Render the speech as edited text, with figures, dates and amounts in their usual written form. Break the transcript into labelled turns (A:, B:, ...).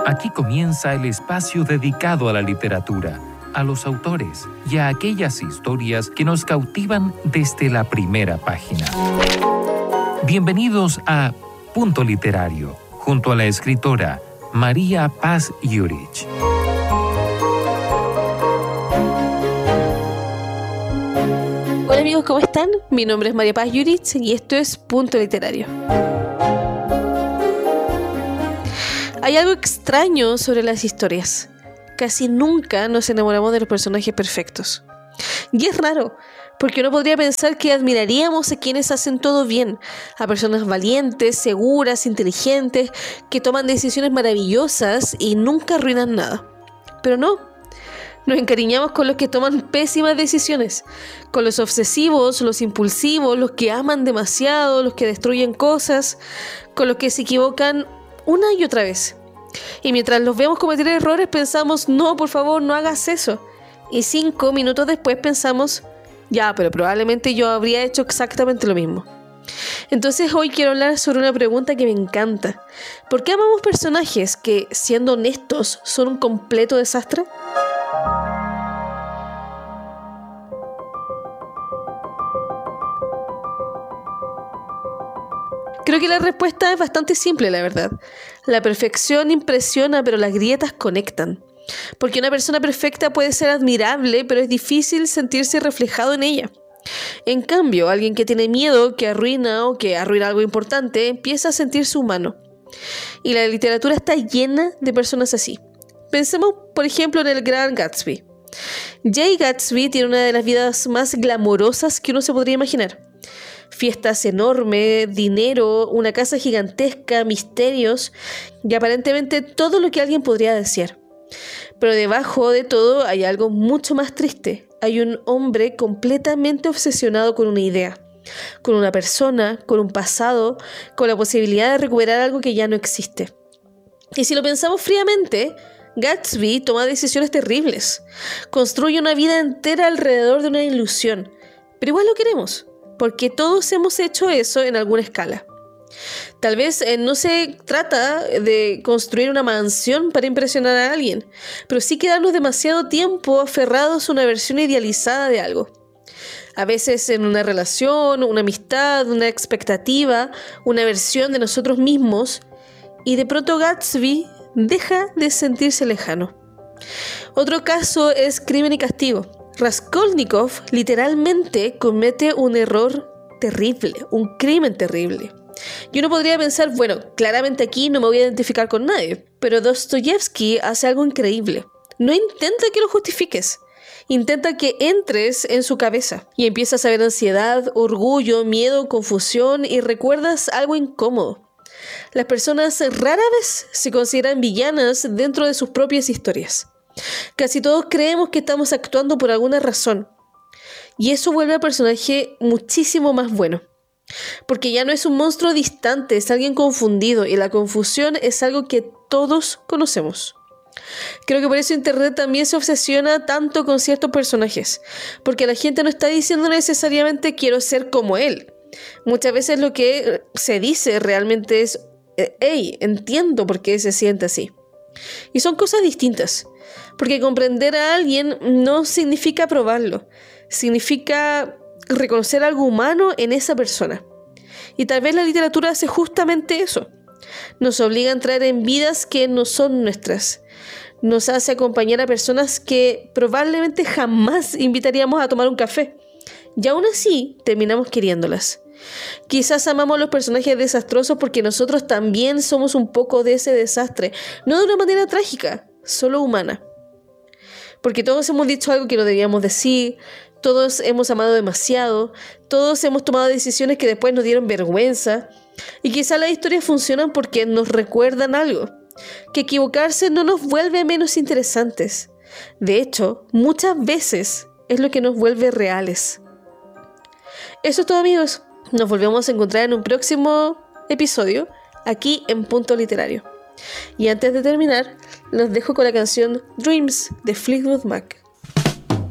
A: Aquí comienza el espacio dedicado a la literatura, a los autores y a aquellas historias que nos cautivan desde la primera página. Bienvenidos a Punto Literario, junto a la escritora María Paz Jurich.
B: Hola amigos, ¿cómo están? Mi nombre es María Paz Jurich y esto es Punto Literario. Hay algo extraño sobre las historias. Casi nunca nos enamoramos de los personajes perfectos. Y es raro, porque uno podría pensar que admiraríamos a quienes hacen todo bien, a personas valientes, seguras, inteligentes, que toman decisiones maravillosas y nunca arruinan nada. Pero no, nos encariñamos con los que toman pésimas decisiones, con los obsesivos, los impulsivos, los que aman demasiado, los que destruyen cosas, con los que se equivocan una y otra vez. Y mientras los vemos cometer errores pensamos, no, por favor, no hagas eso. Y 5 minutos después pensamos, ya, pero probablemente yo habría hecho exactamente lo mismo. Entonces hoy quiero hablar sobre una pregunta que me encanta. ¿Por qué amamos personajes que, siendo honestos, son un completo desastre? Creo que la respuesta es bastante simple, la verdad. La perfección impresiona, pero las grietas conectan. Porque una persona perfecta puede ser admirable, pero es difícil sentirse reflejado en ella. En cambio, alguien que tiene miedo, que arruina o que arruina algo importante, empieza a sentirse humano. Y la literatura está llena de personas así. Pensemos, por ejemplo, en el Gran Gatsby. Jay Gatsby tiene una de las vidas más glamorosas que uno se podría imaginar. Fiestas enormes, dinero, una casa gigantesca, misterios y aparentemente todo lo que alguien podría desear. Pero debajo de todo hay algo mucho más triste. Hay un hombre completamente obsesionado con una idea, con una persona, con un pasado, con la posibilidad de recuperar algo que ya no existe. Y si lo pensamos fríamente, Gatsby toma decisiones terribles. Construye una vida entera alrededor de una ilusión. Pero igual lo queremos, porque todos hemos hecho eso en alguna escala. Tal vez no se trata de construir una mansión para impresionar a alguien, pero sí quedarnos demasiado tiempo aferrados a una versión idealizada de algo. A veces en una relación, una amistad, una expectativa, una versión de nosotros mismos, y de pronto Gatsby deja de sentirse lejano. Otro caso es Crimen y Castigo. Raskolnikov literalmente comete un error terrible, un crimen terrible. Y uno podría pensar, bueno, claramente aquí no me voy a identificar con nadie, pero Dostoyevsky hace algo increíble. No intenta que lo justifiques, intenta que entres en su cabeza y empiezas a ver ansiedad, orgullo, miedo, confusión y recuerdas algo incómodo. Las personas rara vez se consideran villanas dentro de sus propias historias. Casi todos creemos que estamos actuando por alguna razón. Y eso vuelve al personaje muchísimo más bueno. Porque ya no es un monstruo distante, es alguien confundido. Y la confusión es algo que todos conocemos. Creo que por eso Internet también se obsesiona tanto con ciertos personajes. Porque la gente no está diciendo necesariamente quiero ser como él. Muchas veces lo que se dice realmente es hey, entiendo por qué se siente así. Y son cosas distintas. Porque comprender a alguien no significa aprobarlo. Significa reconocer algo humano en esa persona. Y tal vez la literatura hace justamente eso. Nos obliga a entrar en vidas que no son nuestras. Nos hace acompañar a personas que probablemente jamás invitaríamos a tomar un café. Y aún así terminamos queriéndolas. Quizás amamos a los personajes desastrosos porque nosotros también somos un poco de ese desastre. No de una manera trágica, solo humana. Porque todos hemos dicho algo que no debíamos decir, todos hemos amado demasiado, todos hemos tomado decisiones que después nos dieron vergüenza. Y quizás las historias funcionan porque nos recuerdan algo, que equivocarse no nos vuelve menos interesantes. De hecho, muchas veces es lo que nos vuelve reales. Eso es todo, amigos. Nos volvemos a encontrar en un próximo episodio aquí en Punto Literario. Y antes de terminar, los dejo con la canción Dreams de Fleetwood Mac.